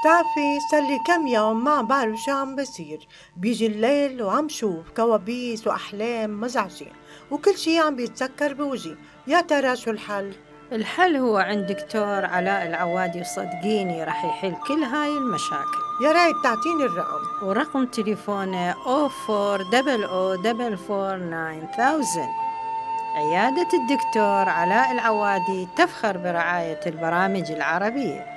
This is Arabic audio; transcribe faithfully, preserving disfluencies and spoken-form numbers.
بتعرفي صار لي كم يوم ما بعرف شو عم بصير. بيجي الليل وعم شوف كوابيس وأحلام مزعجة، وكل شي عم بيتسكر بوجهي. يا ترى شو الحل؟ الحل هو عند دكتور علاء العوادي، وصدقيني راح يحل كل هاي المشاكل. يا ريت تعطيني الرقم. ورقم تليفونه أو أربعة صفر صفر أربعة أربعة تسعة ألف. عيادة الدكتور علاء العوادي تفخر برعاية البرامج العربية.